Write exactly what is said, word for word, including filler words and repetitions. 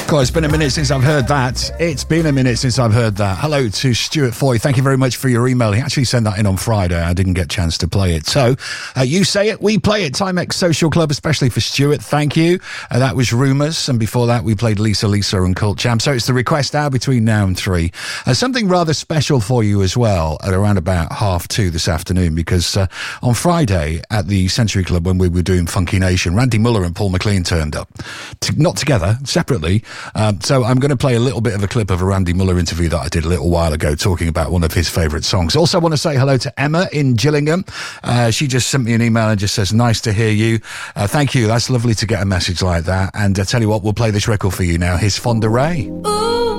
God, it's been a minute since I've heard that. It's been a minute since I've heard that. Hello to Stuart Foy. Thank you very much for your email. He actually sent that in on Friday. I didn't get a chance to play it. So, uh, you say it, we play it. Timex Social Club, especially for Stuart. Thank you. Uh, that was Rumours. And before that, we played Lisa Lisa and Cult Jam. So it's the request hour between now and three. Uh, something rather special for you as well at around about half two this afternoon, because uh, on Friday at the Century Club, when we were doing Funky Nation, Randy Muller and Paul McLean turned up. T- not together, separately. Um, so I'm going to play a little bit of a clip of a Randy Muller interview that I did a little while ago talking about one of his favourite songs. Also, I want to say hello to Emma in Gillingham. Uh, she just sent me an email and just says, nice to hear you. Uh, thank you. That's lovely to get a message like that. And I uh, tell you what, we'll play this record for you now. Here's Fonda Ray. Ooh.